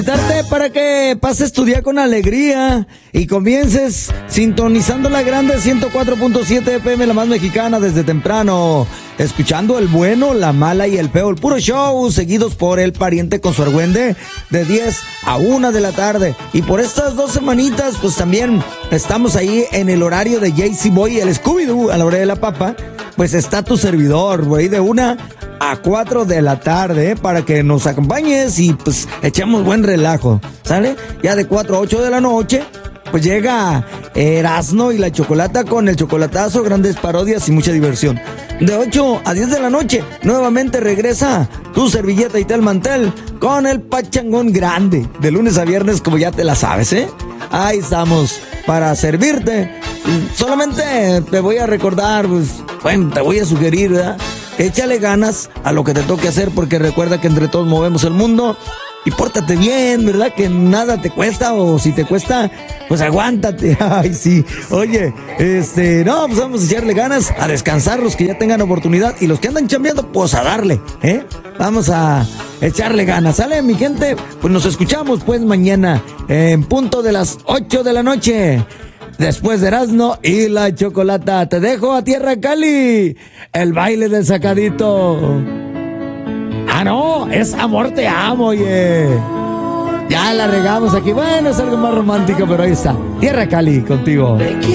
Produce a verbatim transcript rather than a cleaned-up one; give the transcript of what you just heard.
Invitarte para que pases tu día con alegría y comiences sintonizando la grande ciento cuatro punto siete F M, la más mexicana, desde temprano, escuchando el bueno, la mala y el feo, el puro show, seguidos por El Pariente con su argüende de diez a una de la tarde. Y por estas dos semanitas, pues también estamos ahí en el horario de Jaycee Boy y el Scooby-Doo a la hora de la papa. Pues está tu servidor, güey, de una a cuatro de la tarde, ¿eh? Para que nos acompañes y pues echemos buen relajo, ¿sale? Ya de cuatro a ocho de la noche, pues llega Erasno y la Chocolata con el chocolatazo, grandes parodias y mucha diversión. De ocho a diez de la noche, nuevamente regresa tu servilleta y tal mantel con el pachangón grande, de lunes a viernes, como ya te la sabes, ¿eh? Ahí estamos para servirte. Solamente te voy a recordar, pues, bueno, te voy a sugerir, ¿verdad? Échale ganas a lo que te toque hacer, porque recuerda que entre todos movemos el mundo. Y pórtate bien, ¿verdad? Que nada te cuesta, o si te cuesta, pues aguántate. Ay, sí. Oye, este, no, pues vamos a echarle ganas, a descansar los que ya tengan oportunidad, y los que andan chambeando, pues a darle, ¿eh? Vamos a echarle ganas, ¿sale, mi gente? Pues nos escuchamos, pues, mañana, en punto de las ocho de la noche. Después de Erasno y la Chocolata, te dejo a Tierra Cali, el baile del sacadito. Ah, no, es Amor Te Amo, oye. Ya la regamos aquí. Bueno, es algo más romántico, pero ahí está. Tierra Cali, contigo.